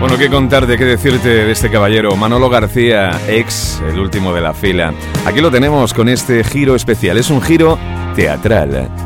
Bueno, qué contarte, qué decirte de este caballero, Manolo García, ex el último de la fila. Aquí lo tenemos con este giro especial, es un giro teatral.